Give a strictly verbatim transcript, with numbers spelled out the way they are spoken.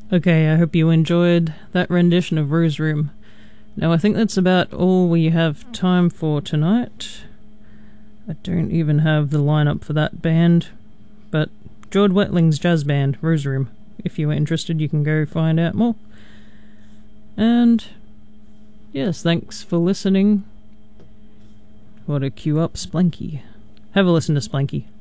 Okay, I hope you enjoyed that rendition of Rose Room. Now, I think that's about all we have time for tonight. I don't even have the lineup for that band, but Jord Wetling's jazz band, Rose Room. If you are interested, you can go find out more. And yes, thanks for listening. What a cue up Splanky. Have a listen to Splanky.